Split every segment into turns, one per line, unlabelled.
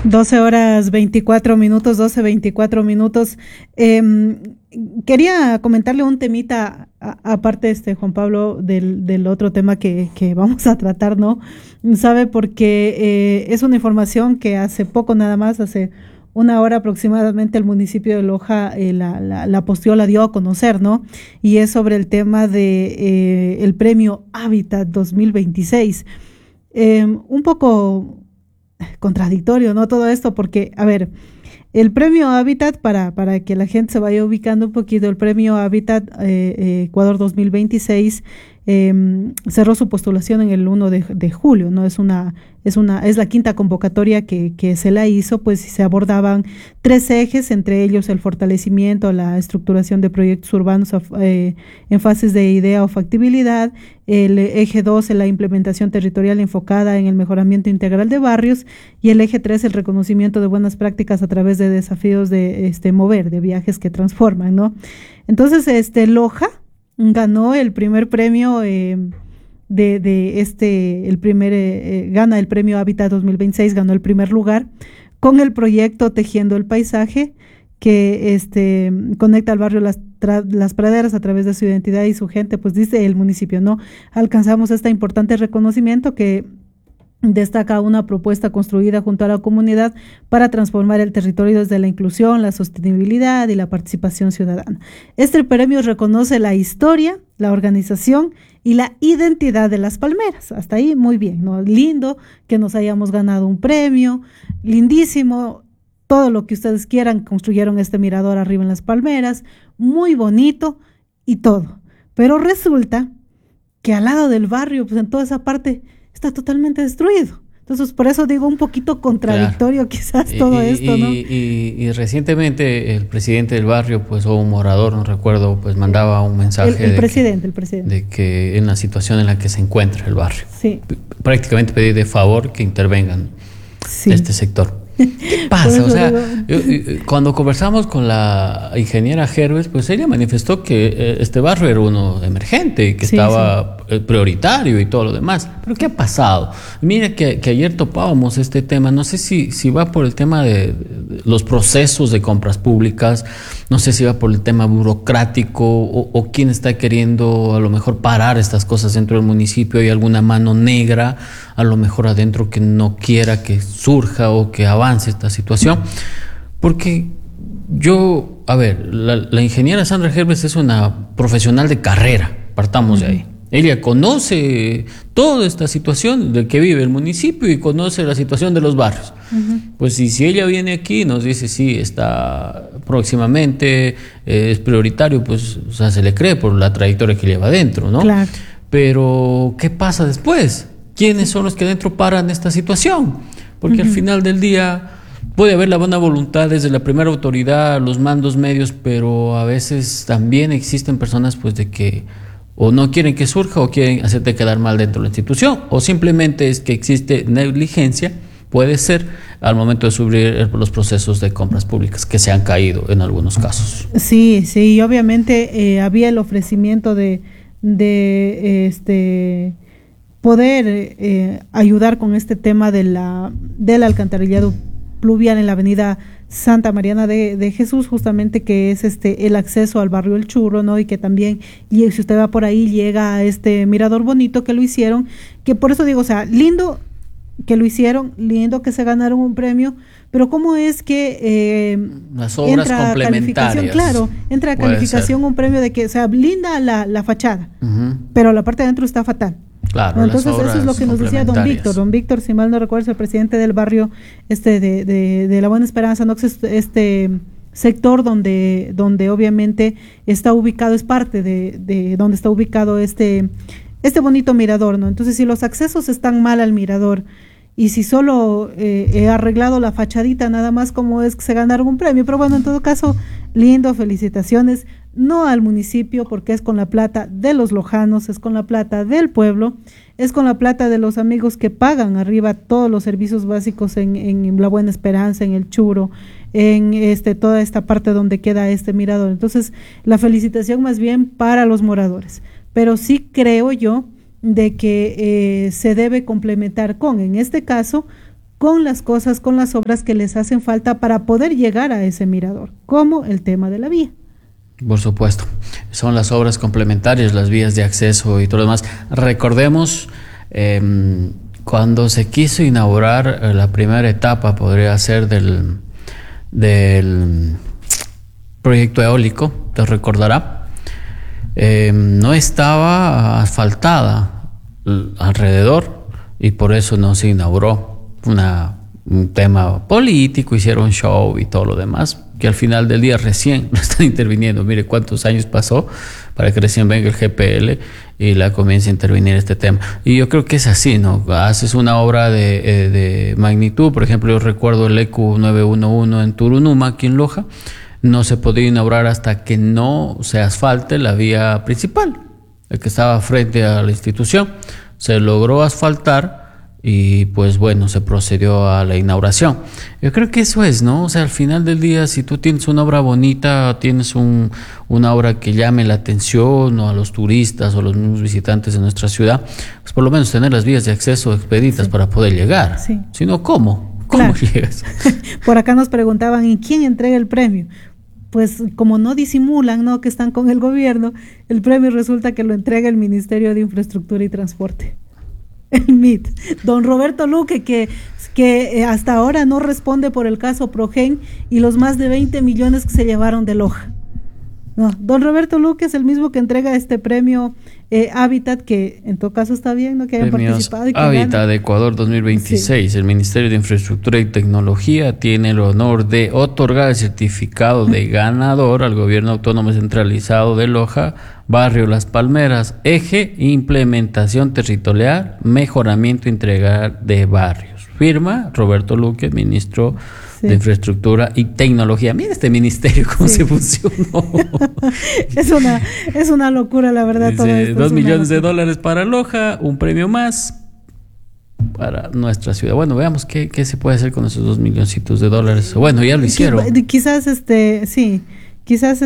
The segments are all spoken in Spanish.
12:24, 12:24. Quería comentarle un temita, aparte, Juan Pablo, del otro tema que vamos a tratar, ¿no? Sabe, porque es una información que hace poco, nada más, hace una hora aproximadamente, el municipio de Loja la posteó, la dio a conocer, ¿no? Y es sobre el tema de el premio Hábitat 2026. Un poco contradictorio, ¿no? Todo esto, porque, a ver, el premio Hábitat, para que la gente se vaya ubicando un poquito, el premio Hábitat Ecuador 2026 cerró su postulación en el 1 de julio, ¿no? Es la quinta convocatoria que se la hizo, pues se abordaban 3 ejes, entre ellos el fortalecimiento, la estructuración de proyectos urbanos en fases de idea o factibilidad, el eje 2, la implementación territorial enfocada en el mejoramiento integral de barrios, y el eje 3, el reconocimiento de buenas prácticas a través de desafíos de mover, de viajes que transforman, ¿no? Entonces, Loja ganó el primer premio gana el premio Hábitat 2026, ganó el primer lugar con el proyecto Tejiendo el Paisaje, que conecta al barrio Las Praderas a través de su identidad y su gente. Pues dice el municipio, ¿no? Alcanzamos este importante reconocimiento que destaca una propuesta construida junto a la comunidad para transformar el territorio desde la inclusión, la sostenibilidad y la participación ciudadana. Este premio reconoce la historia, la organización y la identidad de Las Palmeras. Hasta ahí muy bien, ¿no? Lindo que nos hayamos ganado un premio, lindísimo, todo lo que ustedes quieran. Construyeron este mirador arriba en Las Palmeras, muy bonito y todo. Pero resulta que al lado del barrio, pues en toda esa parte, está totalmente destruido. Entonces, por eso digo, un poquito contradictorio, claro, quizás todo esto, ¿no?
Y recientemente el presidente del barrio, pues, o un morador, no recuerdo, pues mandaba un mensaje
el presidente
de que en la situación en la que se encuentra el barrio,
sí,
prácticamente pedir de favor que intervengan, sí, este sector. ¿Qué pasa? O sea, cuando conversamos con la ingeniera Herbes, pues ella manifestó que este barrio era uno emergente, que sí, estaba prioritario y todo lo demás. ¿Pero qué ha pasado? Mira que ayer topábamos este tema, no sé si va por el tema de los procesos de compras públicas, no sé si va por el tema burocrático o quién está queriendo a lo mejor parar estas cosas dentro del municipio. Hay alguna mano negra a lo mejor adentro que no quiera que surja o que avance esta situación, porque la ingeniera Sandra Herbes es una profesional de carrera, partamos de ahí. Ella conoce toda esta situación del que vive el municipio y conoce la situación de los barrios. Pues si ella viene aquí y nos dice sí, está próximamente, es prioritario, pues o sea, se le cree por la trayectoria que lleva adentro, ¿no?
Claro.
Pero ¿qué pasa después? ¿Quiénes son los que dentro paran esta situación? Porque al final del día puede haber la buena voluntad desde la primera autoridad, los mandos medios, pero a veces también existen personas pues de que o no quieren que surja o quieren hacerte quedar mal dentro de la institución, o simplemente es que existe negligencia, puede ser, al momento de subir los procesos de compras públicas que se han caído en algunos casos.
Sí, y obviamente había el ofrecimiento de poder ayudar con este tema del alcantarillado pluvial en la avenida Santa Mariana de Jesús, justamente, que es el acceso al barrio El Churro, ¿no? Y que también, y si usted va por ahí, llega a este mirador bonito que lo hicieron, que por eso digo, o sea, lindo que lo hicieron, lindo que se ganaron un premio, pero ¿cómo es que
las obras complementarias?
Claro, entra a calificación un premio de que, o sea, linda la fachada, pero la parte de adentro está fatal.
Claro,
entonces eso es lo que nos decía don Víctor, si mal no recuerdo, es el presidente del barrio de La Buena Esperanza, ¿no? Este sector donde obviamente está ubicado, es parte de donde está ubicado este bonito mirador, ¿no? Entonces, si los accesos están mal al mirador y si solo he arreglado la fachadita, nada más, como es que se ganaron un premio. Pero bueno, en todo caso, lindo, felicitaciones, no al municipio, porque es con la plata de los lojanos, es con la plata del pueblo, es con la plata de los amigos que pagan arriba todos los servicios básicos en La Buena Esperanza, en El Churo, en toda esta parte donde queda este mirador. Entonces, la felicitación más bien para los moradores. Pero sí creo yo de que se debe complementar en este caso, con las cosas, con las obras que les hacen falta para poder llegar a ese mirador, como el tema de la vía.
Por supuesto, son las obras complementarias, las vías de acceso y todo lo demás. Recordemos, cuando se quiso inaugurar la primera etapa, podría ser del proyecto eólico, te recordará, no estaba asfaltada alrededor y por eso no se inauguró. Un tema político, hicieron show y todo lo demás, que al final del día recién lo están interviniendo. Mire cuántos años pasó para que recién venga el GPL y la comience a intervenir este tema. Y yo creo que es así, ¿no? Haces una obra de magnitud, por ejemplo, yo recuerdo el ECU 911 en Turunuma, aquí en Loja, no se podía inaugurar hasta que no se asfalte la vía principal, el que estaba frente a la institución. Se logró asfaltar y pues bueno, se procedió a la inauguración. Yo creo que eso es, ¿no? O sea, al final del día, si tú tienes una obra bonita, tienes una obra que llame la atención o a los turistas o a los mismos visitantes de nuestra ciudad, pues por lo menos tener las vías de acceso expeditas para poder llegar. Sí. Si no, ¿cómo? ¿Cómo llegas?
Por acá nos preguntaban, ¿y quién entrega el premio? Pues como no disimulan, ¿no?, que están con el gobierno, el premio resulta que lo entrega el Ministerio de Infraestructura y Transporte. El MIT, don Roberto Luque, que hasta ahora no responde por el caso Progen y los más de 20 millones que se llevaron de Loja. No, don Roberto Luque es el mismo que entrega este premio Hábitat, que en todo caso está bien, ¿no?, que hayan participado. Y que
Hábitat de Ecuador 2026. Sí. El Ministerio de Infraestructura y Tecnología tiene el honor de otorgar el certificado de ganador al Gobierno Autónomo Centralizado de Loja, Barrio Las Palmeras, eje implementación territorial, mejoramiento integral de barrios. Firma Roberto Luque, ministro de Infraestructura y Tecnología. Mira este ministerio cómo se funcionó.
es una locura, la verdad.
Dice, todo esto 2 millones de dólares para Loja, un premio más para nuestra ciudad. Bueno, veamos qué se puede hacer con esos 2 milloncitos de dólares. Bueno, ya lo hicieron.
Quizás sí. Quizás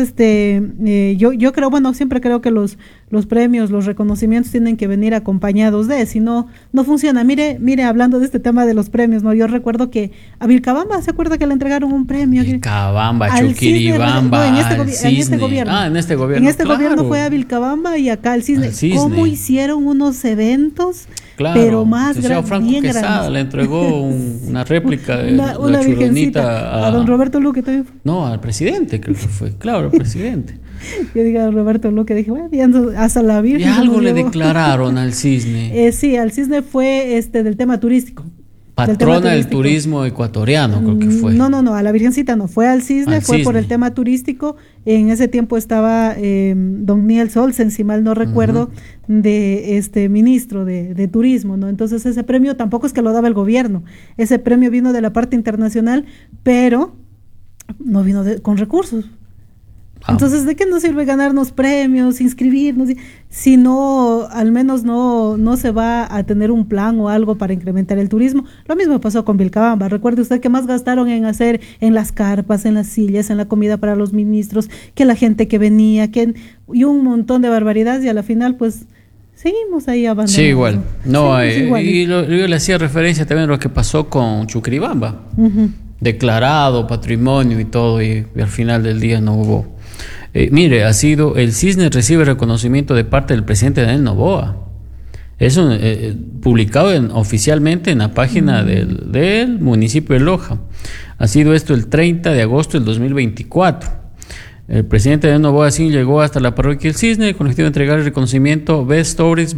yo creo, bueno, siempre creo que los premios, los reconocimientos tienen que venir acompañados de, si no funciona. Mire, hablando de este tema de los premios, ¿no? Yo recuerdo que a Vilcabamba, ¿se acuerda que le entregaron un premio?
Vilcabamba, Chuquiribamba,
en este gobierno.
En este gobierno.
En este gobierno fue a Vilcabamba y acá al Cisne. ¿Cómo hicieron unos eventos? Claro, pero más
grandes. Franco Quesada le entregó una réplica de la churonita
a don Roberto Luque también.
No, al presidente creo que fue. Claro, al presidente.
Yo dije a Roberto Luque, dije, bueno, hasta la Virgen.
Y algo le declararon al Cisne.
Sí, al Cisne fue del tema turístico.
Patrona del turismo ecuatoriano, creo que fue.
No, a la Virgencita no, fue al Cisne, por el tema turístico. En ese tiempo estaba don Niels Olsen, si mal no recuerdo, de ministro de turismo, ¿no? Entonces ese premio tampoco es que lo daba el gobierno, ese premio vino de la parte internacional, pero no vino con recursos. Entonces, ¿de qué nos sirve ganarnos premios, inscribirnos, si no, al menos no se va a tener un plan o algo para incrementar el turismo? Lo mismo pasó con Vilcabamba. Recuerde usted que más gastaron en hacer en las carpas, en las sillas, en la comida para los ministros, que la gente que venía, y un montón de barbaridades, y a la final, pues, seguimos ahí abandonados.
Sí, igual. Y yo le hacía referencia también a lo que pasó con Chuquiribamba. Declarado patrimonio y todo, y al final del día no hubo. Mire, el Cisne recibe reconocimiento de parte del presidente Daniel Noboa. Es publicado oficialmente en la página del municipio de Loja. Ha sido esto el 30 de agosto del 2024. El presidente Daniel Noboa así llegó hasta la parroquia del Cisne con el objetivo de entregar el reconocimiento Best Stories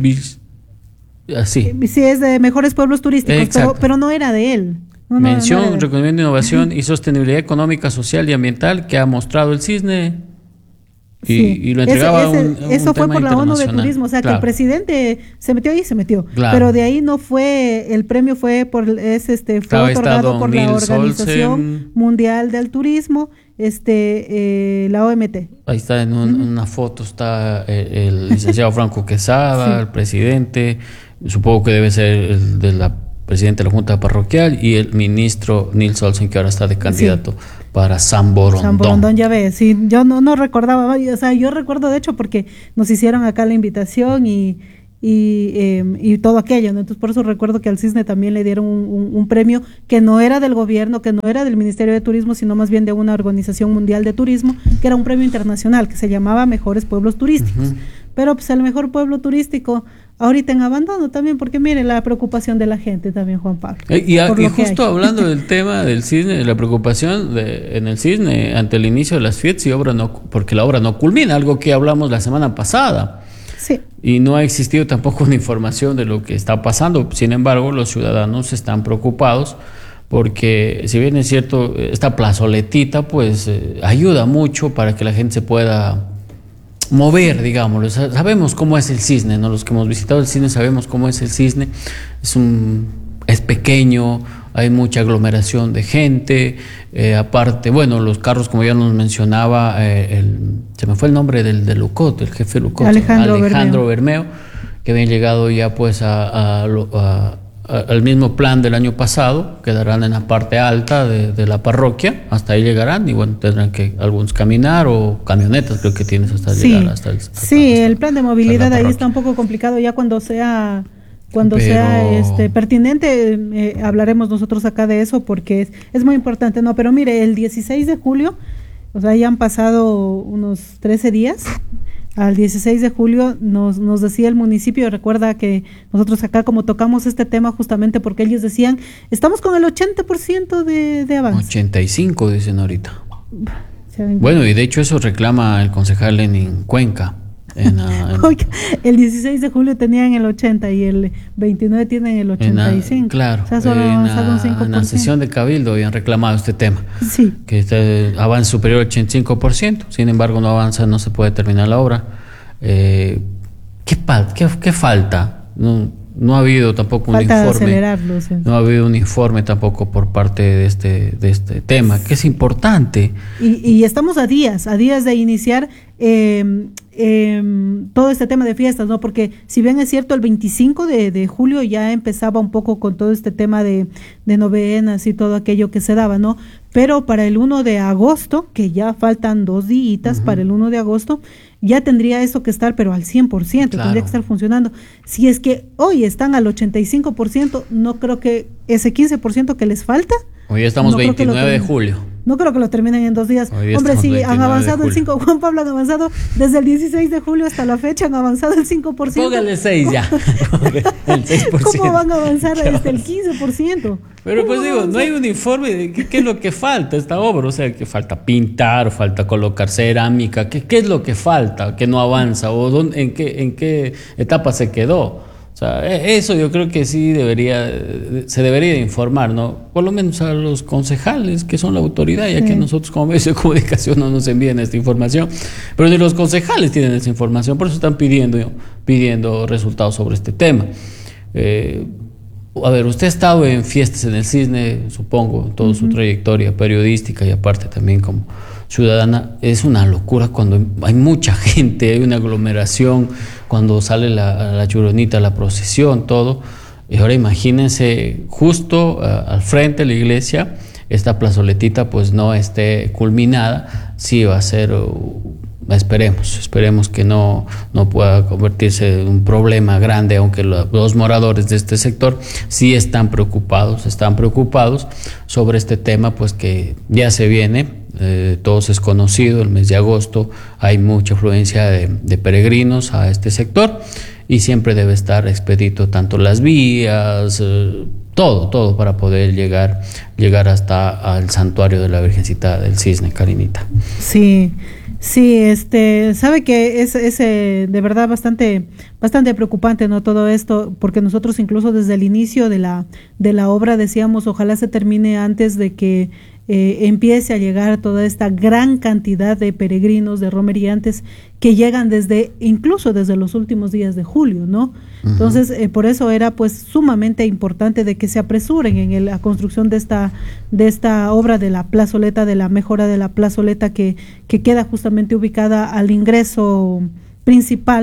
así.
Sí, es de mejores pueblos turísticos, pero no era de él.
Mención, reconocimiento de innovación y sostenibilidad económica, social y ambiental que ha mostrado el Cisne. Y lo entregaba
eso fue por la ONU de Turismo, o sea, claro, que el presidente se metió, claro, pero de ahí no fue, el premio fue fue otorgado por la Organización Mundial del Turismo, la OMT.
Ahí está en una foto, está el licenciado Franco Quesada, el presidente, supongo que debe ser el de la presidente de la Junta Parroquial, y el ministro Niels Olsen, que ahora está de candidato para San Borondón.
San Borondón, ya ves, sí, yo no recordaba, o sea, yo recuerdo de hecho porque nos hicieron acá la invitación y y todo aquello, ¿no? Entonces por eso recuerdo que al Cisne también le dieron un premio que no era del gobierno, que no era del Ministerio de Turismo, sino más bien de una organización mundial de turismo, que era un premio internacional que se llamaba Mejores Pueblos Turísticos. Pero pues el mejor pueblo turístico ahorita en abandono también, porque mire la preocupación de la gente también, Juan Pablo.
Y justo hablando del tema del Cisne, la preocupación en el Cisne ante el inicio de las fiestas y porque la obra no culmina, algo que hablamos la semana pasada.
Sí.
Y no ha existido tampoco una información de lo que está pasando. Sin embargo, los ciudadanos están preocupados porque, si bien es cierto, esta plazoletita pues ayuda mucho para que la gente se pueda mover, digamos. Sabemos cómo es el Cisne, ¿no? Los que hemos visitado el Cisne sabemos cómo es el Cisne. Es pequeño, hay mucha aglomeración de gente, aparte, bueno, los carros, como ya nos mencionaba, se me fue el nombre del UCOT, del jefe del UCOT, Alejandro Bermeo, que habían llegado ya pues al mismo plan del año pasado, quedarán en la parte alta de la parroquia, hasta ahí llegarán y bueno, tendrán que algunos caminar o camionetas, creo que tienes hasta llegar hasta
el plan de movilidad ahí está un poco complicado ya cuando sea pertinente, hablaremos nosotros acá de eso porque es muy importante, ¿no? Pero mire, el 16 de julio, o sea, ya han pasado unos 13 días, al 16 de julio nos decía el municipio, recuerda que nosotros acá como tocamos este tema justamente porque ellos decían, estamos con el 80% de avance.
85 dicen ahorita. Bueno, y de hecho eso reclama el concejal en Cuenca.
Oiga, el 16 de julio tenían el 80 y el 29 tienen el 85.
Claro,
o sea, solo avanzado un 5%.
En la sesión de Cabildo habían reclamado este tema.
Sí.
Que avance superior al 85%, sin embargo no avanza, no se puede terminar la obra. ¿Qué falta? No ha habido tampoco un informe. No ha habido un informe tampoco por parte de este tema, que es importante.
Y estamos a días de iniciar todo este tema de fiestas, ¿no? Porque si bien es cierto, el 25 de julio ya empezaba un poco con todo este tema de novenas y todo aquello que se daba, ¿no? Pero para el 1 de agosto, que ya faltan 2 días para el 1 de agosto, ya tendría eso que estar, pero al 100%, claro. Tendría que estar funcionando. Si es que hoy están al 85%, no creo que ese 15% que les falta.
Hoy estamos 29 de julio.
No creo que lo terminen en 2 días. Hombre, sí, han avanzado el 5%. Juan Pablo, han avanzado desde el 16 de julio hasta la fecha, han avanzado el 5%.
Póngale 6 ya. El 6%.
¿Cómo van a avanzar hasta el 15%?
Pero pues digo, no hay un informe de qué es lo que falta esta obra. O sea, que falta pintar, o falta colocar cerámica. ¿Qué es lo que falta, que no avanza? ¿O en qué etapa se quedó? O sea, eso yo creo que sí se debería informar, ¿no? Por lo menos a los concejales, que son la autoridad, ya que nosotros como medios de comunicación no nos envían esta información, pero ni los concejales tienen esa información, por eso están pidiendo resultados sobre este tema. A ver, usted ha estado en fiestas en el Cisne, supongo, en toda su trayectoria periodística y aparte también como ciudadana. Es una locura cuando hay mucha gente, hay una aglomeración, cuando sale la churonita, la procesión, todo. Y ahora imagínense, justo al frente de la iglesia, esta plazoletita pues no esté culminada. Sí va a ser, esperemos que no pueda convertirse en un problema grande, aunque los moradores de este sector sí están preocupados sobre este tema, pues que ya se viene. Todos es conocido, el mes de agosto hay mucha afluencia de peregrinos a este sector y siempre debe estar expedito tanto las vías, todo para poder llegar hasta al santuario de la Virgencita del Cisne, Karinita.
Sí, sabe que es de verdad bastante preocupante, ¿no? Todo esto, porque nosotros incluso desde el inicio de la obra decíamos, ojalá se termine antes de que empiece a llegar toda esta gran cantidad de peregrinos, de romeriantes que llegan incluso desde los últimos días de julio, ¿no? Entonces, por eso era pues sumamente importante de que se apresuren en la construcción de esta obra de la plazoleta, de la mejora de la plazoleta que queda justamente ubicada al ingreso principal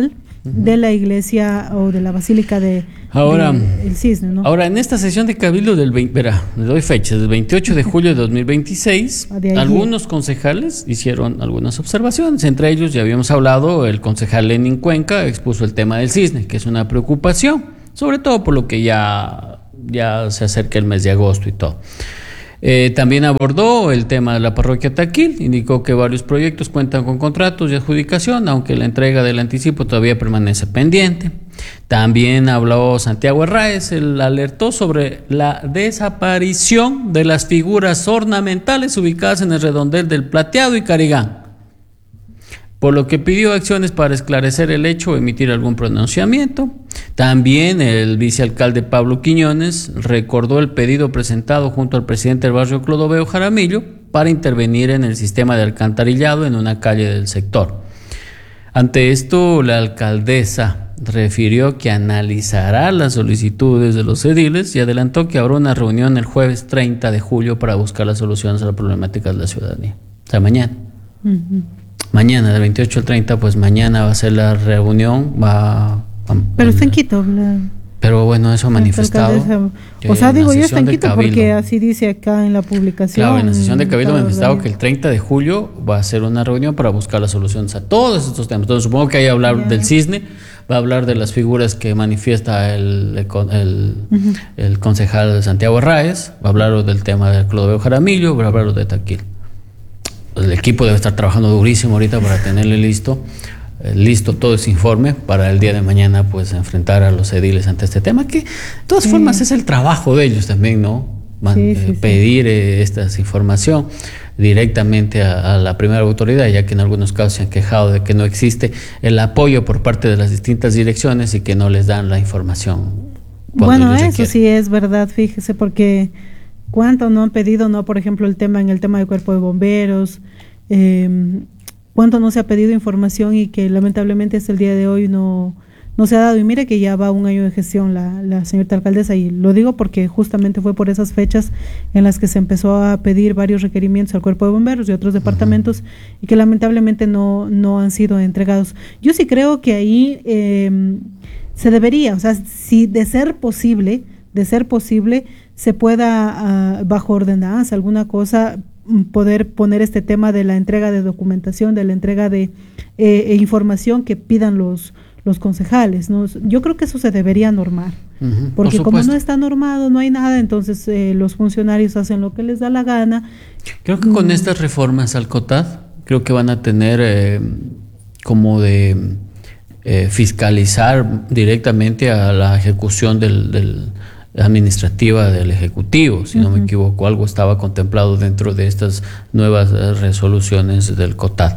de la iglesia o de la Basílica de el Cisne, ¿no?
Ahora, en esta sesión de Cabildo le doy fechas, del 28 de julio de 2026, algunos concejales hicieron algunas observaciones. Entre ellos, ya habíamos hablado, el concejal Lenin Cuenca expuso el tema del cisne, que es una preocupación, sobre todo por lo que ya se acerca el mes de agosto y todo. También abordó el tema de la parroquia Taquil, indicó que varios proyectos cuentan con contratos de adjudicación, aunque la entrega del anticipo todavía permanece pendiente. También habló Santiago Arraez, él alertó sobre la desaparición de las figuras ornamentales ubicadas en el redondel del Plateado y Carigán, por lo que pidió acciones para esclarecer el hecho o emitir algún pronunciamiento. También el vicealcalde Pablo Quiñones recordó el pedido presentado junto al presidente del barrio Clodoveo Jaramillo para intervenir en el sistema de alcantarillado en una calle del sector. Ante esto, la alcaldesa refirió que analizará las solicitudes de los ediles y adelantó que habrá una reunión el jueves 30 de julio para buscar las soluciones a las problemáticas de la ciudadanía. O sea, mañana. Mañana, del 28 al 30, pues mañana va a ser la reunión.
Pero está en Quito.
Pero bueno, eso ha manifestado.
O sea, digo yo está en Quito porque así dice acá en la publicación.
Claro, en la sesión de Cabildo ha manifestado que el 30 de julio va a ser una reunión para buscar las soluciones a todos estos temas. Entonces supongo que ahí va a hablar del cisne, va a hablar de las figuras que manifiesta el concejal Santiago Arraez, va a hablar del tema del Clodoveo Jaramillo, va a hablar de Taquil. El equipo debe estar trabajando durísimo ahorita para tenerle listo todo ese informe para el día de mañana, pues enfrentar a los ediles ante este tema, que de todas formas es el trabajo de ellos también, ¿no? Pedir esta información directamente a la primera autoridad, ya que en algunos casos se han quejado de que no existe el apoyo por parte de las distintas direcciones y que no les dan la información.
Bueno, eso sí es verdad, fíjese, porque ¿cuánto no han pedido, no? Por ejemplo, en el tema del cuerpo de bomberos, cuánto no se ha pedido información y que lamentablemente hasta el día de hoy no se ha dado. Y mire que ya va un año de gestión la señorita alcaldesa, y lo digo porque justamente fue por esas fechas en las que se empezó a pedir varios requerimientos al cuerpo de bomberos y otros departamentos y que lamentablemente no han sido entregados. Yo sí creo que ahí se debería, o sea, si de ser posible, se pueda, bajo ordenanza, alguna cosa, poder poner este tema de la entrega de documentación, de la entrega de información que pidan los concejales, ¿no? Yo creo que eso se debería normar, porque como no está normado, no hay nada, entonces los funcionarios hacen lo que les da la gana.
Creo que con estas reformas al COTAD, creo que van a tener como de fiscalizar directamente a la ejecución del administrativa del Ejecutivo, si no me equivoco, algo estaba contemplado dentro de estas nuevas resoluciones del COTAD.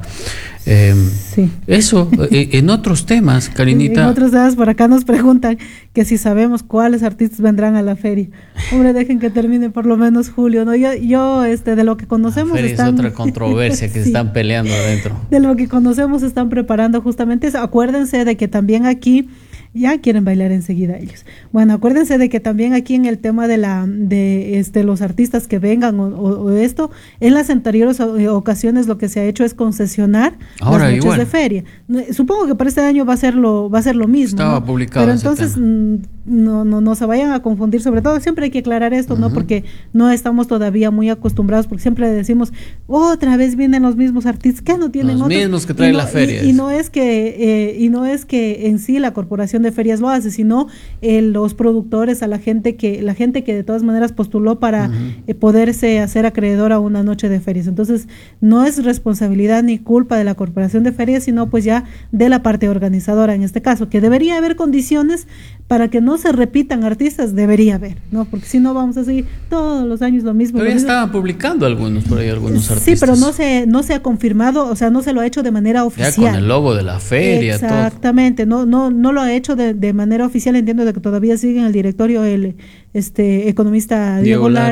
Eso, en otros temas, Karinita.
En otros temas, por acá nos preguntan que si sabemos cuáles artistas vendrán a la feria. Hombre, dejen que termine por lo menos julio, ¿no? Yo de lo que conocemos
es otra controversia que se están peleando adentro.
De lo que conocemos están preparando justamente eso. Acuérdense de que también aquí ya quieren bailar enseguida ellos. Bueno, acuérdense de que también aquí en el tema de los artistas que vengan o esto, en las anteriores ocasiones lo que se ha hecho es concesionar
ahora
las noches de feria. Supongo que para este año va a ser lo mismo.
Estaba, ¿no?, publicado.
Pero entonces no se vayan a confundir, sobre todo siempre hay que aclarar esto, ¿no? Porque no estamos todavía muy acostumbrados, porque siempre decimos, otra vez vienen los mismos artistas, que no tienen
los
otros
mismos que traen la feria.
Y no es que en sí la Corporación de Ferias lo hace, sino los productores, la gente que de todas maneras postuló para poderse hacer acreedor a una noche de ferias. Entonces, no es responsabilidad ni culpa de la Corporación de Ferias, sino pues ya de la parte organizadora en este caso, que debería haber condiciones para que no se repitan artistas, debería haber, ¿no? Porque si no vamos a seguir todos los años lo mismo.
Pero ya estaban publicando algunos artistas.
Sí, pero no se ha confirmado, o sea, no se lo ha hecho de manera oficial.
Ya con el logo de la feria.
Exactamente, todo. No lo ha hecho de manera oficial. Entiendo de que todavía sigue en el directorio el economista Diego Lara.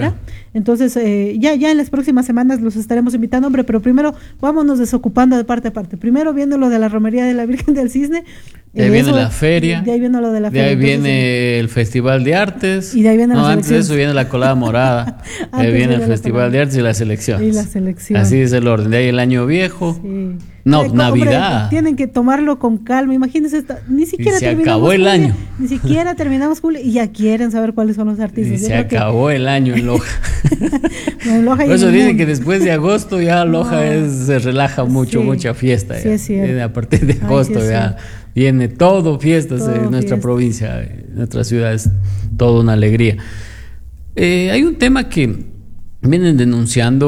Entonces, ya en las próximas semanas los estaremos invitando, hombre, pero primero vámonos desocupando de parte a parte. Primero viendo lo de la romería de la Virgen del Cisne.
De ahí viene la feria.
De ahí viene lo de la
feria. De ahí viene el Festival de Artes.
Y de ahí viene
la selección. Antes de eso viene la colada morada. De ahí viene el Festival de Artes y la selección.
Y la selección.
Así es el orden. De ahí el año viejo.
Sí.
No, Navidad.
Hombre, tienen que tomarlo con calma. Imagínense, ni siquiera
y se acabó el
julio,
año.
Ni siquiera terminamos julio y ya quieren saber cuáles son los artistas.
Y se acabó el año en Loja.
En Loja.
Por eso dicen que después de agosto ya Loja se relaja mucho, mucha fiesta.
Sí, es cierto.
A partir de agosto ya viene todo fiestas en nuestra provincia, en nuestra ciudad, es toda una alegría. Hay un tema que vienen denunciando